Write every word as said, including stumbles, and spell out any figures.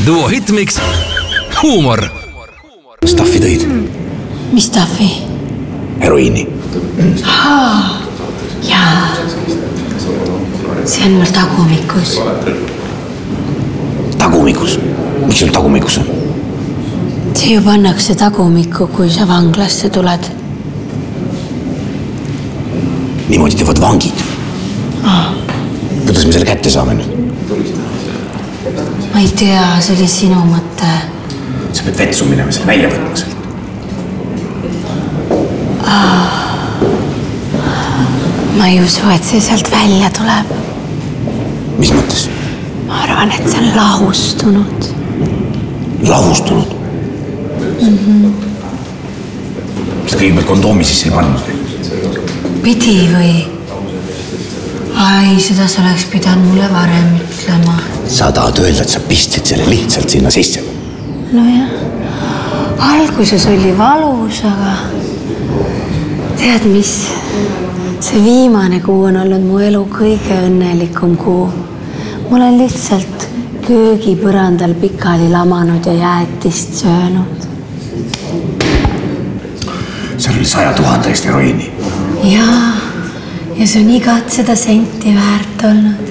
duo Hitmix Huumor. Staffi tõid? Mis staffi? Heroiini. Haa, jaa. See on mul tagumikus. Tagumikus? Miks sul tagumikus on? See ju pannakse tagumikku, kui sa vanglasse tuled. Niimoodi teevad vangid. Ah. Kuidas me selle kätte saame nüüd? Ma ei tea, see oli sinu mõte. Sa pead vetsu minema selle välja võtma sealt. Ah. Ma ei usu, et see sealt välja tuleb. Mis mõttes? Ma arvan, et see on lahustunud. Lahustunud? Mm-hmm. Kas ta kõigepealt kondoomi sisse ei pannud või? Pidi või? Ai, seda sa oleks pidanud mulle varem ütlema. Sa tahad öelda, et sa pistsid selle lihtsalt sinna sisse? No jah. Alguses oli valus, aga tead mis? See viimane kuu on olnud mu elu kõige õnnelikum kuu. Mul on lihtsalt köögipõrandal pikali lamanud ja jäätist söönud. See oli saja tuhande eest heroiini. Jaa, ja see on igat seda senti väärt olnud.